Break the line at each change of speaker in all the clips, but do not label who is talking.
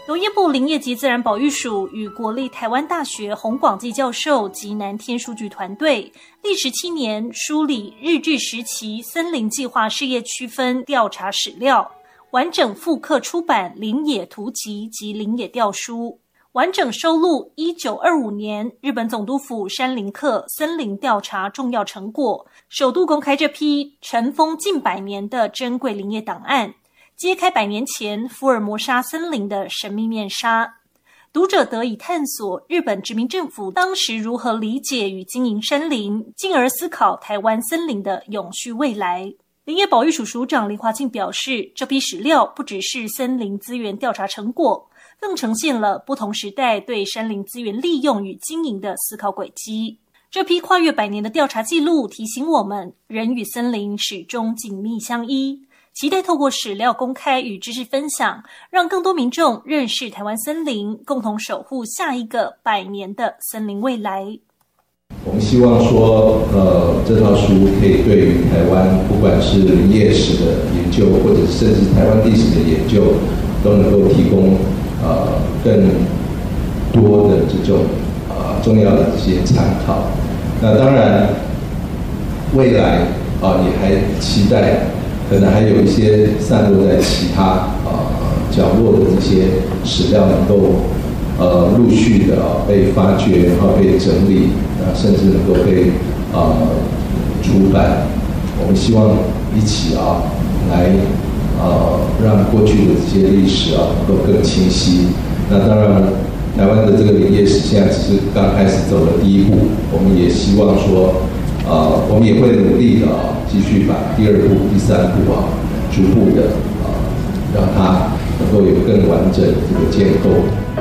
农业部林业及自然保育署与国立台湾大学洪广济教授及南天书局团队历时7年梳理日治时期森林计划事业区分调查史料，完整复刻出版林野图集及林野调书，完整收录1925年日本总督府山林课森林调查重要成果，首度公开这批尘封近100年的珍贵林业档案，揭开100年前福尔摩沙森林的神秘面纱，读者得以探索日本殖民政府当时如何理解与经营山林，进而思考台湾森林的永续未来。林业保育署署长林华庆表示，这批史料不只是森林资源调查成果，更呈现了不同时代对山林资源利用与经营的思考轨迹。这批跨越100年的调查记录提醒我们，人与森林始终紧密相依。期待透过史料公开与知识分享，让更多民众认识台湾森林，共同守护下一个100年的森林未来。
我们希望说，这套书可以对于台湾不管是林业史的研究，或者甚至台湾历史的研究，都能够提供更多的这种重要的这些参考。那当然，未来也还期待。可能还有一些散落在其他角落的这些史料能够陆续的被发掘，然后被整理，甚至能够被出版。我们希望一起来让过去的这些历史能够更清晰。那当然，台湾的这个林业史现在只是刚开始走了第一步，我们也希望说。我们也会努力的继续把第2步、第3步逐步的让它能够有更完整的这个建构。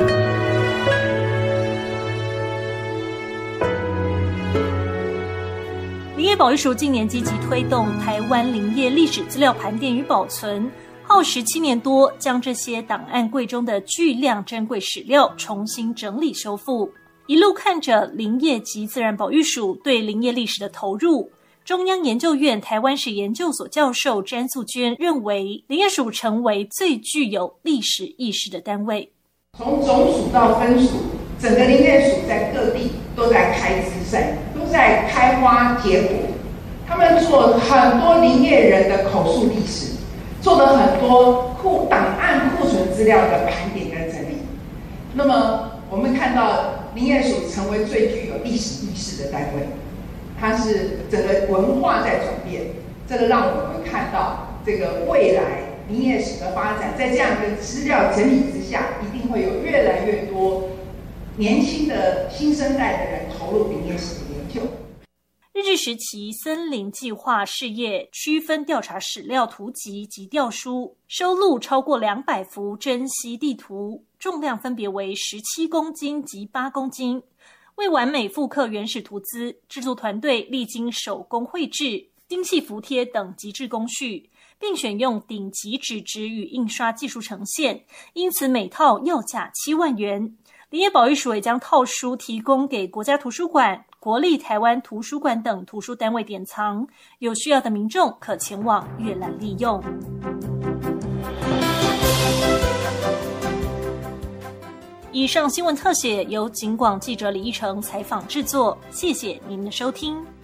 林业保育署近年积极推动台湾林业历史资料盘点与保存，耗时7年多，将这些档案柜中的巨量珍贵史料重新整理修复。一路看着林业及自然保育署对林业历史的投入，中央研究院台湾史研究所教授詹素娟认为，林业署成为最具有历史意识的单位。
从总署到分署，整个林业署在各地都在开枝散，都在开花结果。他们做很多林业人的口述历史，做了很多档案库存资料的盘点跟整理。那么我们看到林业署成为最具有历史意识的单位，它是整个文化在转变，这个让我们看到这个未来林业史的发展，在这样的资料整理之下，一定会有越来越多年轻的新生代的人投入林业史的研究。
日治时期森林计划事业区分调查史料图集及调书，收录超过200幅珍稀地图，重量分别为17公斤及8公斤。为完美复刻原始图资，制作团队历经手工绘制、精细服贴等极致工序，并选用顶级纸质与印刷技术呈现，因此每套要价7万元。林业保育署也将套书提供给国家图书馆、国立台湾图书馆等图书单位典藏，有需要的民众可前往阅览利用。以上新闻特写由警广记者李义成采访制作，谢谢您的收听。